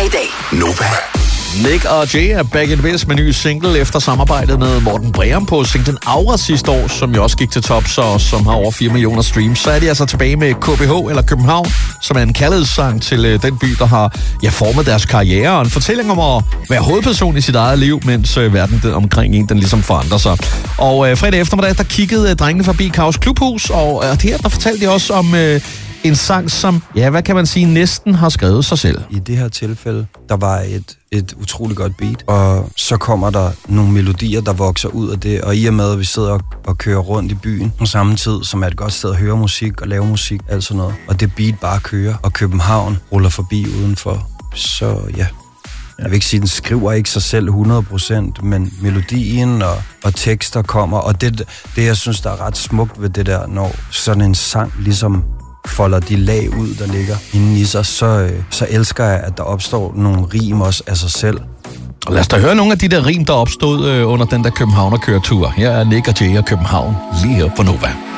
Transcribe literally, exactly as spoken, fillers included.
i dag. Nova. Nick og Jay er back in business med ny single efter samarbejdet med Morten Breum på singlen Aura sidste år, som jo også gik til tops og som har over fire millioner streams. Så er de altså tilbage med K B H eller København, som er en kærlighedssang til øh, den by, der har ja, formet deres karriere, og en fortælling om at være hovedperson i sit eget liv, mens øh, verden den, omkring en den ligesom forandrer sig. Og øh, fredag eftermiddag, der kiggede øh, drengene forbi Kaos Klubhus, og øh, her der fortalte de også om øh, en sang, som, ja, hvad kan man sige, næsten har skrevet sig selv. I det her tilfælde, der var et, et utroligt godt beat, og så kommer der nogle melodier, der vokser ud af det, og i og med, at vi sidder og, og kører rundt i byen på samme tid, som er et godt sted at høre musik og lave musik, alt sådan noget, og det beat bare kører, og København ruller forbi udenfor, så ja. Jeg vil ikke sige, at den skriver ikke sig selv hundrede procent, men melodien og, og tekster kommer, og det, det, jeg synes, der er ret smukt ved det der, når sådan en sang ligesom folder de lag ud, der ligger inde i sig, så, øh, så elsker jeg, at der opstår nogle rim også af sig selv. Og lad os da høre nogle af de der rim, der opstod øh, under den der Københavner-køretur. Her er Nick og Jay og København lige her på Nova.